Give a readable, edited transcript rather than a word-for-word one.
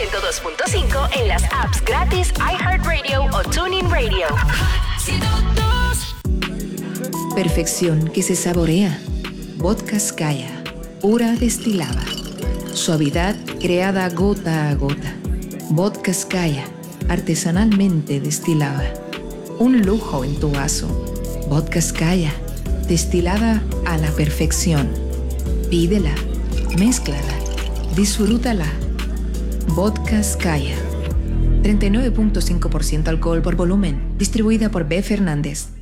102.5 en las apps gratis iHeartRadio o TuneIn Radio. Perfección que se saborea. Vodka Skaya, pura destilada. Suavidad creada gota a gota. Vodka Skaya, artesanalmente destilada. Un lujo en tu vaso. Vodka Skaya, destilada a la perfección. Pídela, mézclala, disfrútala. Vodka Skaya. 39.5% alcohol por volumen. Distribuida por B. Fernández.